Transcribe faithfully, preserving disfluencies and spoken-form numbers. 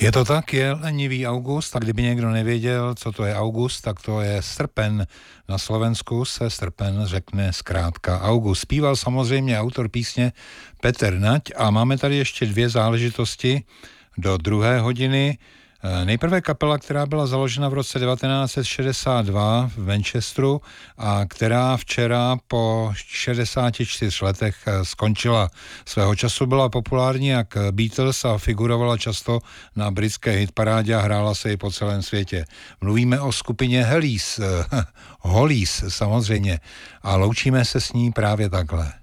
Je to tak, je lenivý august, a kdyby někdo nevěděl, co to je august, tak to je srpen. Na Slovensku se srpen řekne zkrátka august. Zpíval samozřejmě autor písně Petr Nať a máme tady ještě dvě záležitosti do druhé hodiny. Nejprve kapela, která byla založena v roce devatenáct set šedesát dva v Manchesteru a která včera po šedesáti čtyřech letech skončila. Svého času byla populární jak Beatles a figurovala často na britské hitparádě a hrála se i po celém světě. Mluvíme o skupině Hollies, Hollies samozřejmě, a loučíme se s ní právě takhle.